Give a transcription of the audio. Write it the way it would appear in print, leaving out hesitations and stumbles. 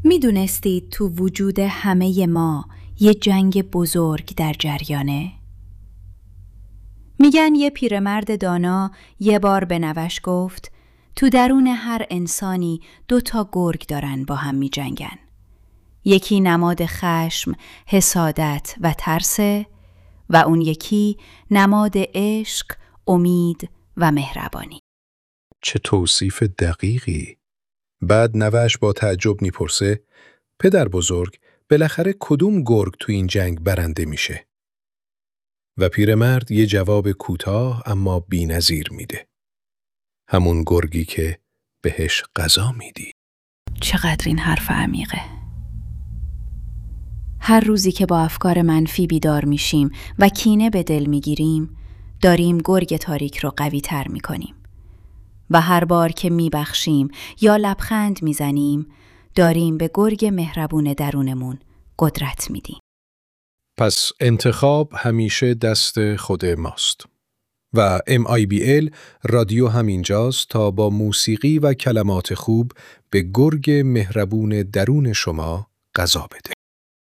میدونستید تو وجود همه ما یه جنگ بزرگ در جریانه؟ میگن یه پیرمرد دانا یه بار به نوش گفت تو درون هر انسانی 2 گرگ دارن با هم میجنگن. یکی نماد خشم، حسادت و ترسه و اون یکی نماد عشق، امید و مهربانی. چه توصیف دقیقی. بعد نوش با تعجب میپرسه پدر بزرگ بالاخره کدوم گرگ تو این جنگ برنده میشه؟ و پیرمرد یه جواب کوتاه اما بی‌نظیر میده. همون گرگی که بهش غذا میدی. چقدر این حرف عمیقه. هر روزی که با افکار منفی بیدار میشیم و کینه به دل میگیریم، داریم گرگ تاریک رو قوی تر میکنیم. و هر بار که میبخشیم یا لبخند میزنیم، داریم به گرگ مهربون درونمون قدرت میدیم. پس انتخاب همیشه دست خود ماست. و MIBL رادیو همینجاست تا با موسیقی و کلمات خوب به گرگ مهربون درون شما غذا بده.